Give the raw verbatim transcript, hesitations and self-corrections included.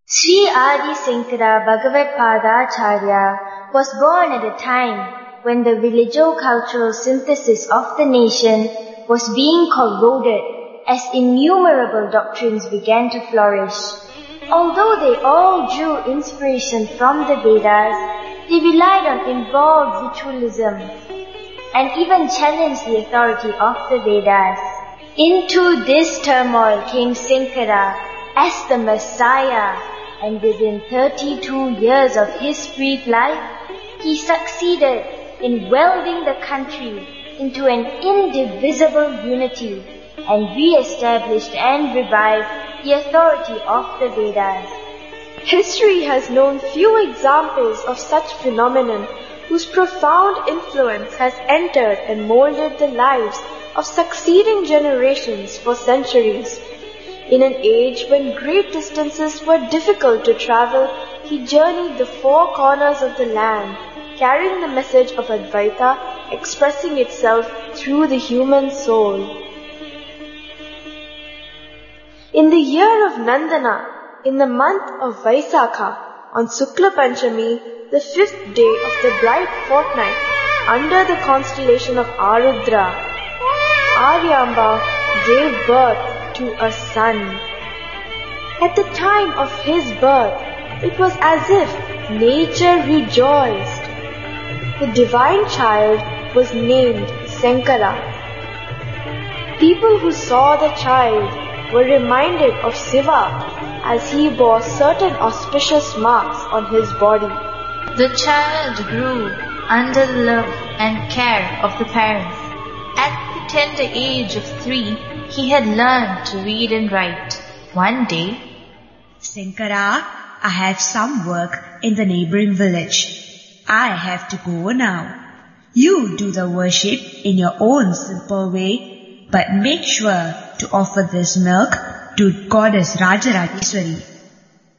Sri Adi Sankara Bhagavad-Padacharya was born at a time when the religio-cultural synthesis of the nation was being corroded as innumerable doctrines began to flourish. Although they all drew inspiration from the Vedas, they relied on involved ritualism and even challenged the authority of the Vedas. Into this turmoil came Sankara as the Messiah, and within thirty-two years of his brief life, he succeeded in welding the country into an indivisible unity and re-established and revived the authority of the Vedas. History has known few examples of such phenomenon whose profound influence has entered and molded the lives of succeeding generations for centuries. In an age when great distances were difficult to travel, he journeyed the four corners of the land, carrying the message of Advaita, expressing itself through the human soul. In the year of Nandana, in the month of Vaisakha, on Sukla Panchami, the fifth day of the bright fortnight, under the constellation of Arudra, Aryamba gave birth to a son. At the time of his birth, it was as if nature rejoiced. The divine child was named Sankara. People who saw the child were reminded of Shiva as he bore certain auspicious marks on his body. The child grew under the love and care of the parents. At the tender age of three, he had learned to read and write. One day, Sankara, I have some work in the neighboring village. I have to go now. You do the worship in your own simple way, but make sure to offer this milk to Goddess Rajarajeshwari.